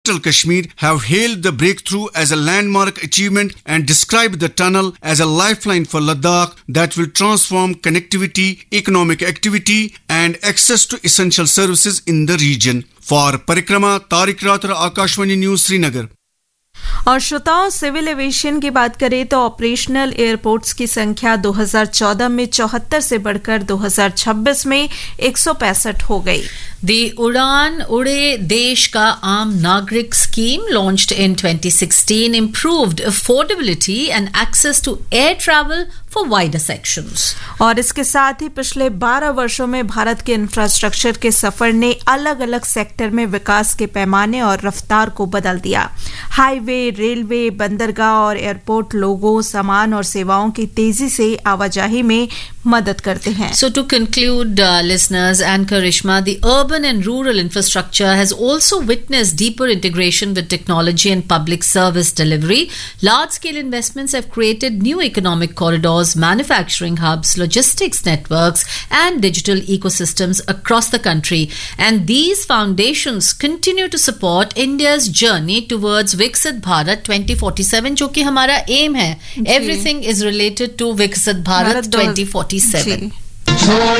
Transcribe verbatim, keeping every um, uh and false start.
Kashmir have hailed the breakthrough as a landmark achievement and described the tunnel as a lifeline for Ladakh that will transform connectivity, economic activity and access to essential services in the region. For Parikrama, Tariq Ratra, Akashvani News, Srinagar. और श्रोताओं, civil aviation की बात करें तो operational airports की संख्या दो हज़ार चौदह में चौहत्तर से बढ़कर दो हज़ार छब्बीस में एक सौ पैंसठ हो गई. The Udan उड़े देश का आम नागरिक scheme launched in twenty sixteen improved affordability and access to air travel for wider sections. और इसके साथ ही पिछले बारह वर्षों में भारत के इंफ्रास्ट्रक्चर के सफर ने अलग-अलग सेक्टर में विकास के पैमाने और रफ्तार को बदल दिया. हाईवे, रेलवे, बंदरगाह और एयरपोर्ट लोगों, सामान और सेवाओं की तेजी से आवाजाही में मदद करते हैं. So to conclude, uh, listeners and Karishma, the urban and rural infrastructure has also witnessed deeper integration with technology and public service delivery. Large-scale investments have created new economic corridors, manufacturing hubs, logistics networks, and digital ecosystems across the country. And these foundations continue to support India's journey towards Viksit Bharat twenty forty-seven, जो कि हमारा aim है. Everything is related to Viksit Bharat twenty forty-seven.